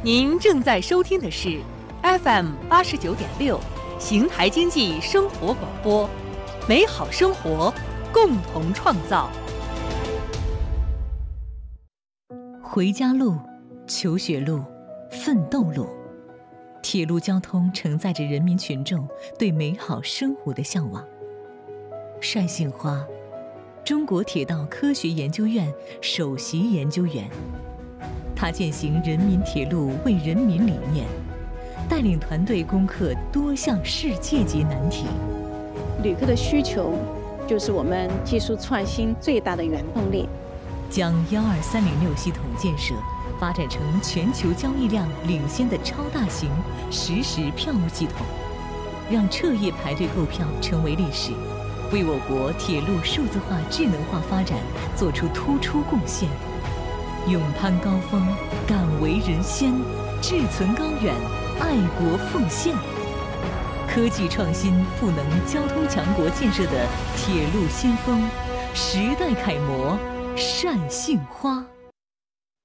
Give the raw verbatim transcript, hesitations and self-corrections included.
您正在收听的是 F M 八十九点六邢台经济生活广播，美好生活，共同创造。 回家路、求学路、奋斗路，铁路交通承载着人民群众对美好生活的向往。单杏花，中国铁道科学研究院首席研究员，他践行人民铁路为人民理念，带领团队攻克多项世界级难题。 旅客的需求就是我们技术创新最大的原动力。 将幺二三零六系统建设发展成全球交易量领先的超大型实时票务系统，让彻夜排队购票成为历史，为我国铁路数字化智能化发展做出突出贡献。勇攀高峰，敢为人先，志存高远，爱国奉献。科技创新赋能交通强国建设的铁路先锋，时代楷模单杏花。